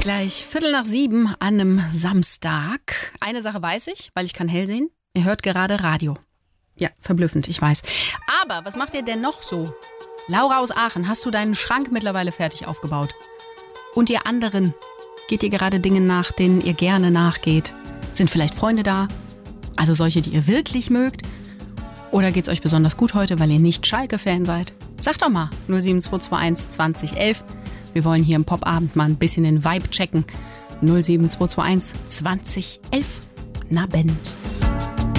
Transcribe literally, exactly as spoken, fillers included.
Gleich Viertel nach sieben an einem Samstag. Eine Sache weiß ich, weil ich kann hell sehen. Ihr hört gerade Radio. Ja, verblüffend, ich weiß. Aber was macht ihr denn noch so? Laura aus Aachen, hast du deinen Schrank mittlerweile fertig aufgebaut? Und ihr anderen, geht ihr gerade Dingen nach, denen ihr gerne nachgeht? Sind vielleicht Freunde da? Also solche, die ihr wirklich mögt? Oder geht's euch besonders gut heute, weil ihr nicht Schalke-Fan seid? Sagt doch mal, null sieben zwei zwei eins zwanzig elf. Wir wollen hier im Popabend mal ein bisschen den Vibe checken. null sieben zwei zwei eins zwanzig elf. Na, Band.